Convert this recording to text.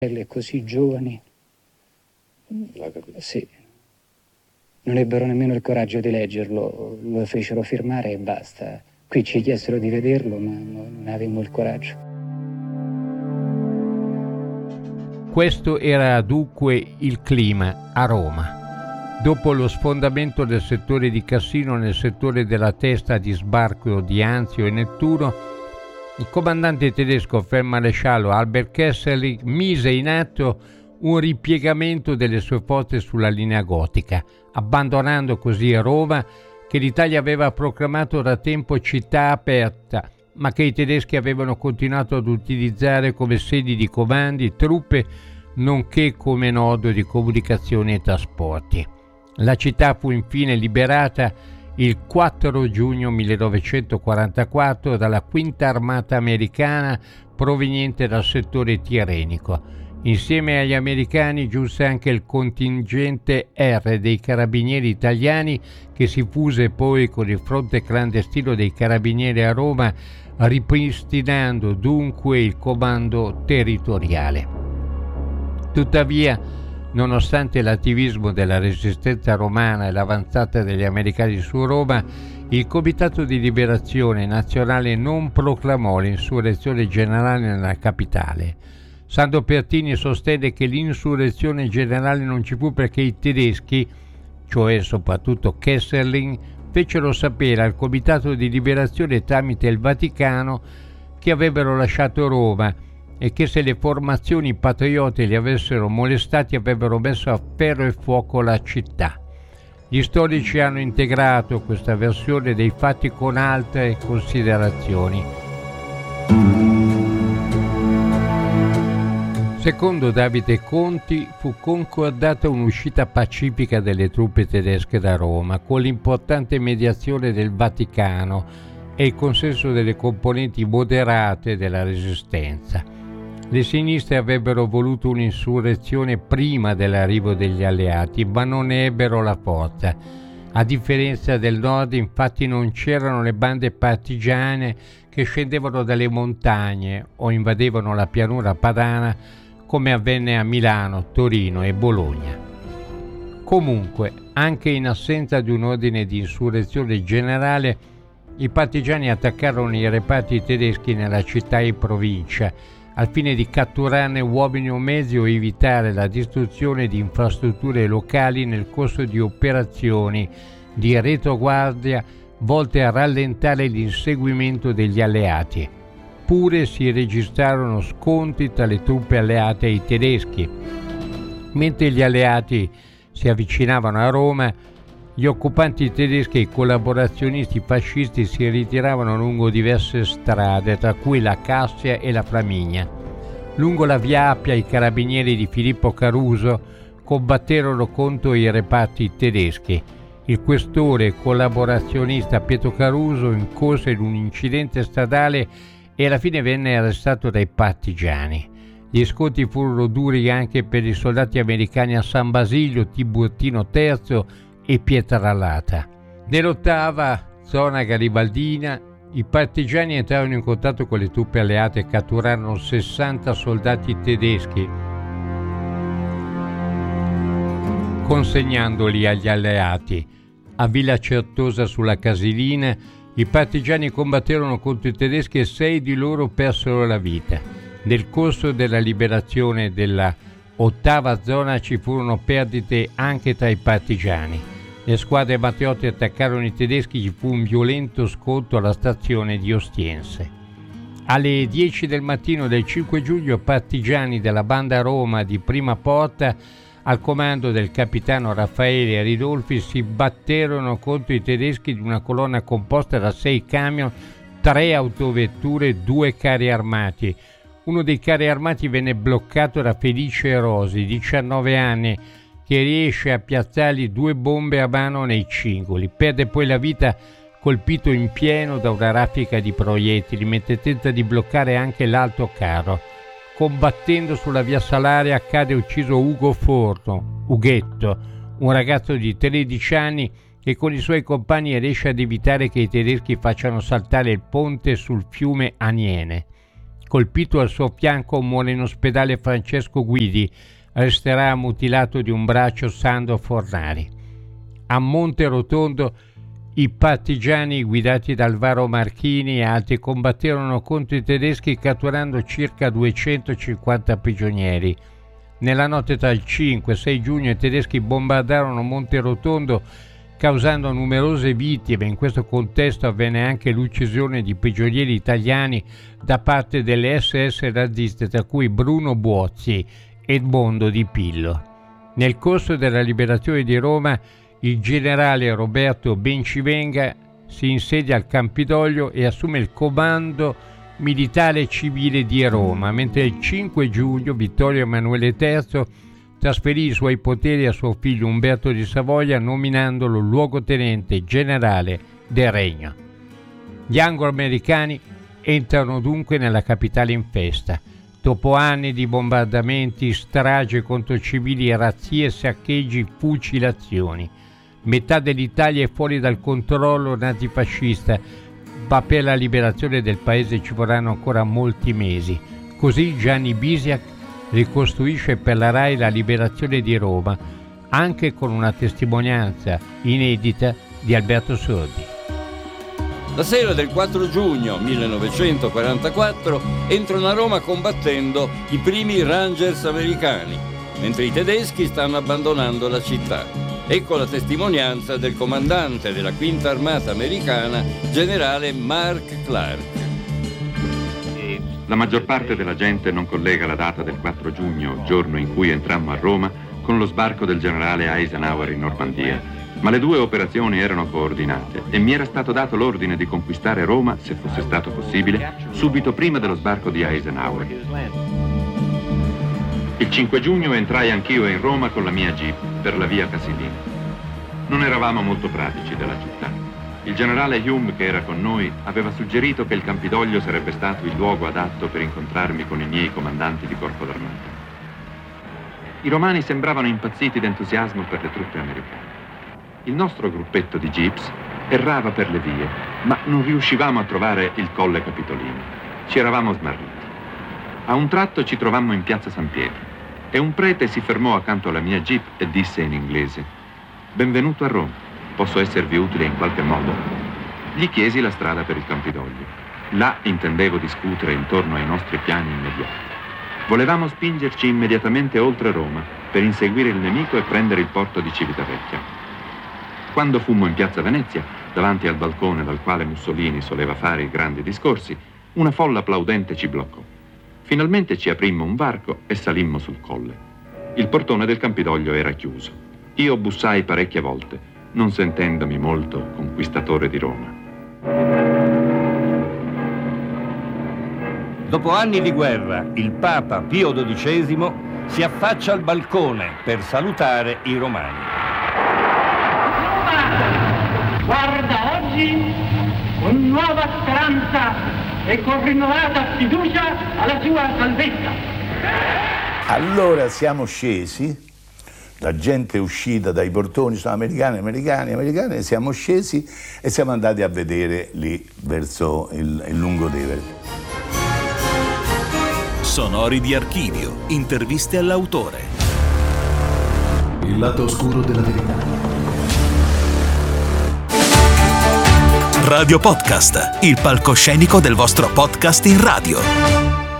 così giovani. Sì. Non ebbero nemmeno il coraggio di leggerlo, lo fecero firmare e basta. Qui ci chiesero di vederlo, ma non avevamo il coraggio. Questo era dunque il clima a Roma. Dopo lo sfondamento del settore di Cassino nel settore della testa di sbarco di Anzio e Nettuno, il comandante tedesco feldmaresciallo Albert Kesselring mise in atto un ripiegamento delle sue forze sulla linea gotica, abbandonando così Roma, che l'Italia aveva proclamato da tempo città aperta, ma che i tedeschi avevano continuato ad utilizzare come sedi di comandi, truppe, nonché come nodo di comunicazione e trasporti. La città fu infine liberata il 4 giugno 1944 dalla Quinta Armata Americana proveniente dal settore tirrenico. Insieme agli americani giunse anche il contingente R dei carabinieri italiani, che si fuse poi con il fronte clandestino dei carabinieri a Roma, ripristinando dunque il comando territoriale. Tuttavia, nonostante l'attivismo della resistenza romana e l'avanzata degli americani su Roma, il Comitato di Liberazione Nazionale non proclamò l'insurrezione generale nella capitale. Sandro Pertini sostenne che l'insurrezione generale non ci fu perché i tedeschi, cioè soprattutto Kesselring, fecero sapere al Comitato di Liberazione tramite il Vaticano che avrebbero lasciato Roma e che se le formazioni patriote li avessero molestati avrebbero messo a ferro e fuoco la città. Gli storici hanno integrato questa versione dei fatti con altre considerazioni. Secondo Davide Conti fu concordata un'uscita pacifica delle truppe tedesche da Roma, con l'importante mediazione del Vaticano e il consenso delle componenti moderate della resistenza. Le sinistre avrebbero voluto un'insurrezione prima dell'arrivo degli alleati, ma non ne ebbero la forza. A differenza del nord, infatti, non c'erano le bande partigiane che scendevano dalle montagne o invadevano la pianura padana, come avvenne a Milano, Torino e Bologna. Comunque, anche in assenza di un ordine di insurrezione generale, i partigiani attaccarono i reparti tedeschi nella città e provincia, al fine di catturarne uomini o mezzi o evitare la distruzione di infrastrutture locali nel corso di operazioni di retroguardia volte a rallentare l'inseguimento degli alleati. Pure si registrarono scontri tra le truppe alleate e i tedeschi. Mentre gli alleati si avvicinavano a Roma, gli occupanti tedeschi e i collaborazionisti fascisti si ritiravano lungo diverse strade, tra cui la Cassia e la Flaminia. Lungo la via Appia i carabinieri di Filippo Caruso combatterono contro i reparti tedeschi. Il questore e collaborazionista Pietro Caruso incorse in un incidente stradale e alla fine venne arrestato dai partigiani. Gli scontri furono duri anche per i soldati americani a San Basilio, Tiburtino III e Pietralata. Nell'8ª zona garibaldina i partigiani entrarono in contatto con le truppe alleate e catturarono 60 soldati tedeschi, consegnandoli agli alleati. A Villa Certosa sulla Casilina i partigiani combatterono contro i tedeschi e 6 di loro persero la vita. Nel corso della liberazione della 8ª zona ci furono perdite anche tra i partigiani. Le squadre patriote attaccarono i tedeschi, ci fu un violento scontro alla stazione di Ostiense. Alle 10 del mattino del 5 giugno partigiani della banda Roma di Prima Porta, al comando del capitano Raffaele Ridolfi, si batterono contro i tedeschi di una colonna composta da 6 camion, 3 autovetture e 2 carri armati. Uno dei carri armati venne bloccato da Felice Rosi, 19 anni, che riesce a piazzargli 2 bombe a mano nei cingoli. Perde poi la vita colpito in pieno da una raffica di proiettili, mentre tenta di bloccare anche l'altro carro. Combattendo sulla via Salaria cade ucciso Ugo Forno, Ughetto, un ragazzo di 13 anni che con i suoi compagni riesce ad evitare che i tedeschi facciano saltare il ponte sul fiume Aniene. Colpito al suo fianco muore in ospedale Francesco Guidi, resterà mutilato di un braccio Sandro Fornari. A Monterotondo i partigiani guidati da Alvaro Marchini e altri combatterono contro i tedeschi catturando circa 250 prigionieri. Nella notte tra il 5 e 6 giugno i tedeschi bombardarono Monterotondo causando numerose vittime. In questo contesto avvenne anche l'uccisione di prigionieri italiani da parte delle SS naziste, tra cui Bruno Buozzi e Edmondo Di Pillo. Nel corso della liberazione di Roma il generale Roberto Bencivenga si insedia al Campidoglio e assume il comando militare civile di Roma, mentre il 5 giugno Vittorio Emanuele III trasferì i suoi poteri a suo figlio Umberto di Savoia, nominandolo luogotenente generale del regno. Gli anglo-americani entrano dunque nella capitale in festa. Dopo anni di bombardamenti, stragi contro civili, razzie, saccheggi, fucilazioni. Metà dell'Italia è fuori dal controllo nazifascista, ma per la liberazione del paese ci vorranno ancora molti mesi. Così Gianni Bisiach ricostruisce per la RAI la liberazione di Roma, anche con una testimonianza inedita di Alberto Sordi. La sera del 4 giugno 1944 entrano a Roma combattendo i primi Rangers americani, mentre i tedeschi stanno abbandonando la città. Ecco la testimonianza del comandante della Quinta Armata americana, generale Mark Clark. La maggior parte della gente non collega la data del 4 giugno, giorno in cui entrammo a Roma, con lo sbarco del generale Eisenhower in Normandia. Ma le due operazioni erano coordinate e mi era stato dato l'ordine di conquistare Roma, se fosse stato possibile, subito prima dello sbarco di Eisenhower. Il 5 giugno entrai anch'io in Roma con la mia Jeep per la via Casilina. Non eravamo molto pratici della città. Il generale Hume, che era con noi, aveva suggerito che il Campidoglio sarebbe stato il luogo adatto per incontrarmi con i miei comandanti di corpo d'armata. I romani sembravano impazziti d'entusiasmo per le truppe americane. Il nostro gruppetto di jeeps errava per le vie, ma non riuscivamo a trovare il Colle Capitolino. Ci eravamo smarriti. A un tratto ci trovammo in piazza San Pietro e un prete si fermò accanto alla mia jeep e disse in inglese: «Benvenuto a Roma, posso esservi utile in qualche modo?» Gli chiesi la strada per il Campidoglio. Là intendevo discutere intorno ai nostri piani immediati. Volevamo spingerci immediatamente oltre Roma per inseguire il nemico e prendere il porto di Civitavecchia. Quando fummo in piazza Venezia, davanti al balcone dal quale Mussolini soleva fare i grandi discorsi, una folla applaudente ci bloccò. Finalmente ci aprimmo un varco e salimmo sul colle. Il portone del Campidoglio era chiuso. Io bussai parecchie volte, non sentendomi molto conquistatore di Roma. Dopo anni di guerra, il Papa Pio XII si affaccia al balcone per salutare i romani. Roma guarda oggi con nuova speranza e con rinnovata fiducia alla sua salvezza. Allora siamo scesi, la gente è uscita dai portoni, sono americani, siamo scesi e siamo andati a vedere lì verso il lungotevere. Sonori di archivio, interviste all'autore. Il lato oscuro della verità. Radio Podcast, il palcoscenico del vostro podcast in radio.